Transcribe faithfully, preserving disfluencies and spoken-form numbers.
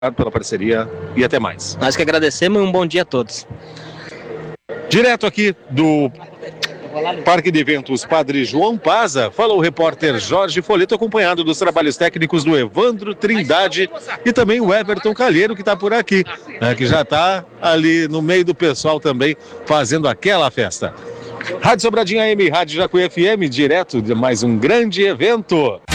pela parceria e até mais. Nós que agradecemos e um bom dia a todos. Direto aqui do Parque de Eventos Padre João Paza, falou o repórter Jorge Folleto, acompanhado dos trabalhos técnicos do Evandro Trindade e também o Everton Calheiro, que está por aqui, né, que já está ali no meio do pessoal também, fazendo aquela festa. Rádio Sobradinha A M, Rádio Jacuí F M, direto de mais um grande evento.